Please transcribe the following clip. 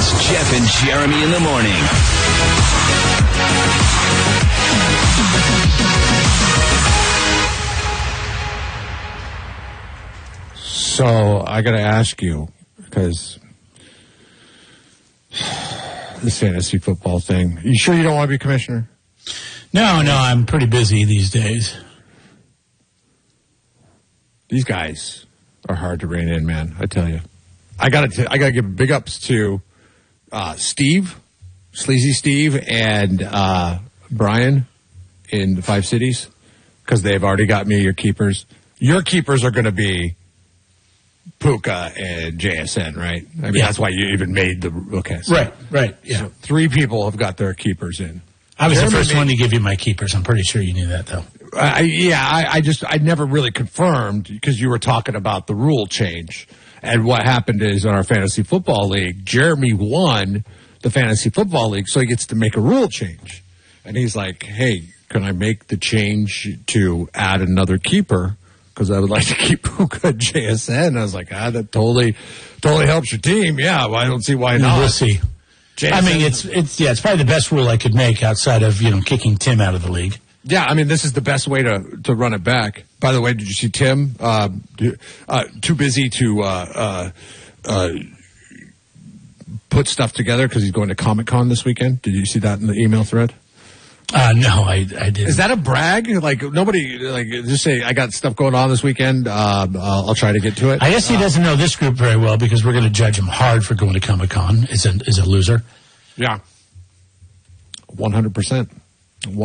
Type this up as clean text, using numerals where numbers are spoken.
It's Jeff and Jeremy in the morning. So I got to ask you, because this fantasy football thing, you sure you don't want to be commissioner? No, I'm pretty busy these days. These guys are hard to rein in, man. I tell you. I got to give big ups to Steve, Sleazy Steve, and Brian in the Five Cities, because they've already got me your keepers. Your keepers are going to be Puka and JSN, right? I mean, that's why you even made the So, right. Yeah. So 3 people have got their keepers in. I was the first one to give you my keepers. I'm pretty sure you knew that, though. I never really confirmed, because you were talking about the rule change. And what happened is, in our fantasy football league, Jeremy won the fantasy football league, so he gets to make a rule change. And he's like, hey, can I make the change to add another keeper? Because I would like to keep Puka and JSN. I was like, that totally helps your team. Yeah, well, I don't see why not. We'll see. JSN. I mean, it's probably the best rule I could make outside of, kicking Tim out of the league. Yeah, I mean, this is the best way to run it back. By the way, did you see Tim? Too busy to put stuff together because he's going to Comic-Con this weekend. Did you see that in the email thread? No, I didn't. Is that a brag? Like, nobody, just say, I got stuff going on this weekend. I'll try to get to it. I guess he doesn't know this group very well, because we're going to judge him hard for going to Comic-Con. Is a loser. Yeah. 100%.